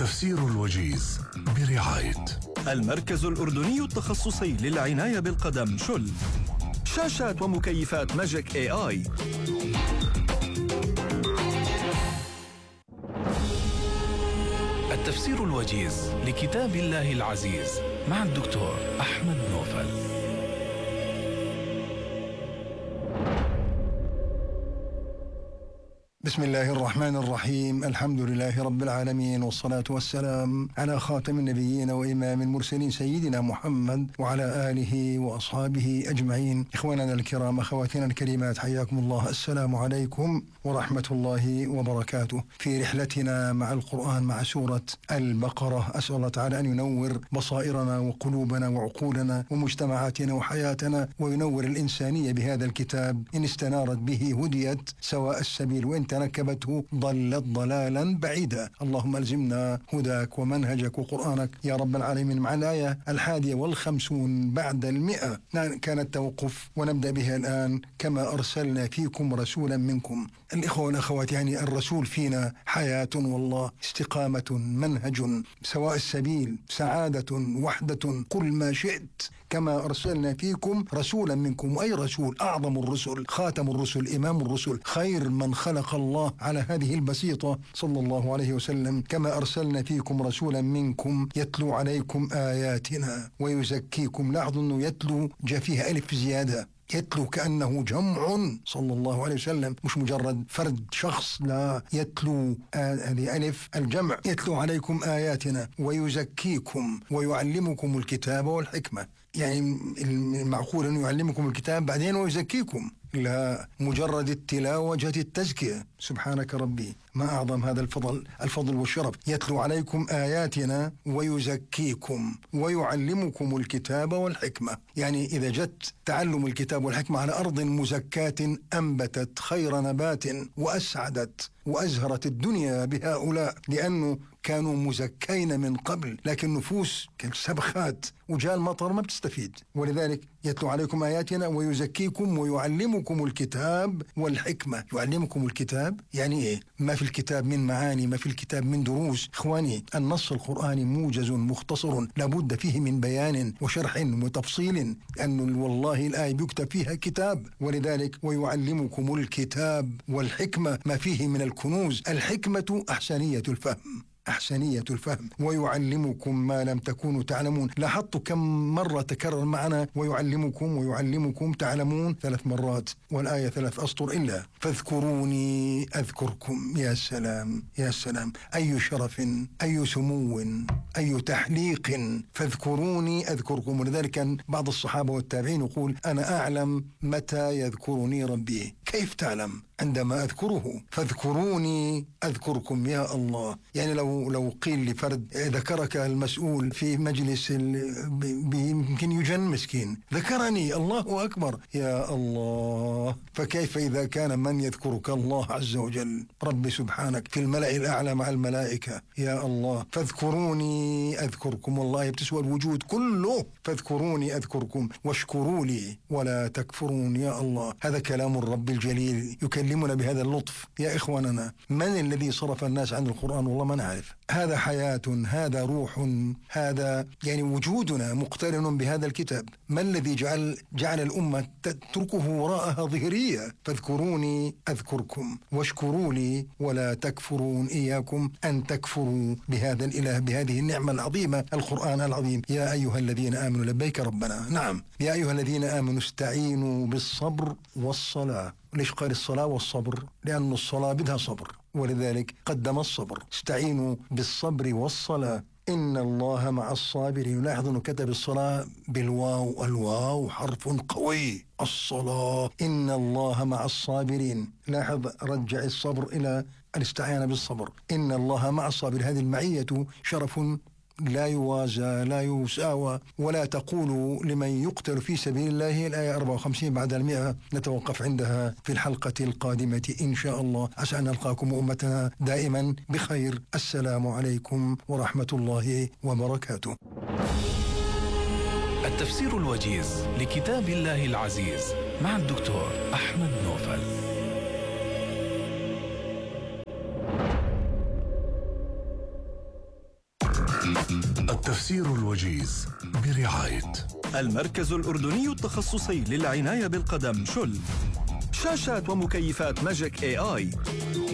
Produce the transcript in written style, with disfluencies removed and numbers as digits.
التفسير الوجيز برعاية المركز الأردني التخصصي للعناية بالقدم شل. شاشات ومكيفات ماجيك AI. التفسير الوجيز لكتاب الله العزيز مع الدكتور أحمد نوفل. بسم الله الرحمن الرحيم. الحمد لله رب العالمين، والصلاة والسلام على خاتم النبيين وإمام المرسلين سيدنا محمد وعلى آله وأصحابه أجمعين. إخواننا الكرام، أخواتنا الكريمات، حياكم الله. السلام عليكم ورحمة الله وبركاته. في رحلتنا مع القرآن مع سورة البقرة، أسأل الله تعالى أن ينور بصائرنا وقلوبنا وعقولنا ومجتمعاتنا وحياتنا، وينور الإنسانية بهذا الكتاب. إن استنارت به هديت سواء السبيل، وإن تنكبته ضلت ضلالا بعيدا. اللهم ألزمنا هداك ومنهجك وقرآنك يا رب العالمين. مع الآية 51 بعد 100 كان التوقف، ونبدأ بها الآن. كما أرسلنا فيكم رسولا منكم. الإخوة والأخوات، يعني الرسول فينا حياة والله، استقامة، منهج، سواء السبيل، سعادة، وحدة، قل ما شئت. كما أرسلنا فيكم رسولا منكم. أي رسول؟ أعظم الرسل، خاتم الرسل، إمام الرسل، خير من خلق الله على هذه البسيطة صلى الله عليه وسلم. كما أرسلنا فيكم رسولا منكم يتلو عليكم آياتنا ويزكيكم. لاحظوا أنه يتلو جاء فيها ألف زيادة، يتلو كأنه جمع صلى الله عليه وسلم، مش مجرد فرد شخص، لا، يتلو هذه ألف الجمع. يتلو عليكم آياتنا ويزكيكم ويعلمكم الكتاب والحكمة. يعني المعقول أنه يعلمكم الكتاب بعدين ويزكيكم؟ لا، مجرد التلاوة جاءت التزكية. سبحانك ربي، ما أعظم هذا الفضل والشرف. يتلو عليكم آياتنا ويزكيكم ويعلمكم الكتاب والحكمة. يعني إذا جت تعلم الكتاب والحكمة على أرض مزكاة أنبتت خير نبات وأسعدت وأزهرت الدنيا بهؤلاء، لأنه كانوا مزكين من قبل، لكن نفوس كالسبخات وجاء المطر ما بتستفيد. ولذلك يتلو عليكم آياتنا ويزكيكم ويعلمكم الكتاب والحكمة. يعلمكم الكتاب يعني إيه؟ ما في الكتاب من معاني، ما في الكتاب من دروس. إخواني، النص القرآني موجز مختصر، لابد فيه من بيان وشرح وتفصيل، أن والله الآية بيكتب فيها كتاب. ولذلك ويعلمكم الكتاب والحكمة، ما فيه من الكنوز. الحكمة أحسنية الفهم، أحسنية الفهم. ويعلمكم ما لم تكونوا تعلمون. لاحظتوا كم مرة تكرر معنا ويعلمكم تعلمون 3 مرات، والآية 3 أسطر إلا. فاذكروني أذكركم. يا سلام يا سلام، أي شرف، أي سمو، أي تحليق. فاذكروني أذكركم. ولذلك كان بعض الصحابة والتابعين يقول: أنا أعلم متى يذكرني ربي. كيف تعلم؟ عندما أذكره. فاذكروني أذكركم. يا الله، يعني لو قيل لفرد ذكرك المسؤول في مجلس يمكن يجن مسكين، ذكرني، الله أكبر، يا الله. فكيف إذا كان من يذكرك الله عز وجل، رب سبحانك، في الملأ الأعلى مع الملائكة. يا الله، فاذكروني أذكركم. والله بتسوى الوجود كله. فاذكروني أذكركم واشكروا لي ولا تكفرون. يا الله، هذا كلام الرب الجليل يكلمنا بهذا اللطف. يا إخواننا، من الذي صرف الناس عن القرآن؟ والله ما نعرف. هذا حياة، هذا روح، هذا يعني وجودنا مقترن بهذا الكتاب. ما الذي جعل الأمة تتركه وراءها ظهرية؟ فاذكروني أذكركم واشكروا لي ولا تكفرون. إياكم أن تكفروا بهذا الإله، بهذه النعمة العظيمة، القرآن العظيم. يا أيها الذين آمنوا، لبيك ربنا، نعم، يا أيها الذين آمنوا استعينوا بالصبر والصلاة. ليش قال الصلاة والصبر؟ لأن الصلاة بدها صبر، ولذلك قدم الصبر. استعينوا بالصبر والصلاة إن الله مع الصابرين. لاحظوا أنه كتب الصلاة بالواو. الواو حرف قوي. الصلاة، إن الله مع الصابرين. لاحظ، رجع الصبر إلى الاستعانة بالصبر. إن الله مع الصابرين. هذه المعية شرف لا يوازى، لا يساوى. ولا تقولوا لمن يقتل في سبيل الله. الآية 54 بعد 100. نتوقف عندها في الحلقة القادمة إن شاء الله. عسى أن نلقاكم أمتنا دائما بخير. السلام عليكم ورحمة الله وبركاته. التفسير الوجيز لكتاب الله العزيز مع الدكتور أحمد نوفل. التفسير الوجيز برعاية المركز الأردني التخصصي للعناية بالقدم شل. شاشات ومكيفات ماجيك AI.